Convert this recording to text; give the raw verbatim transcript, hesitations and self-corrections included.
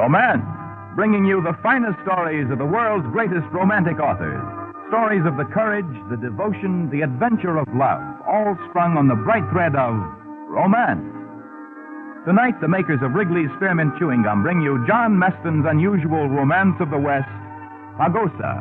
Romance, bringing you the finest stories of the world's greatest romantic authors. Stories of the courage, the devotion, the adventure of love, all strung on the bright thread of romance. Tonight, the makers of Wrigley's Spearmint Chewing Gum bring you John Meston's unusual romance of the West, Pagosa.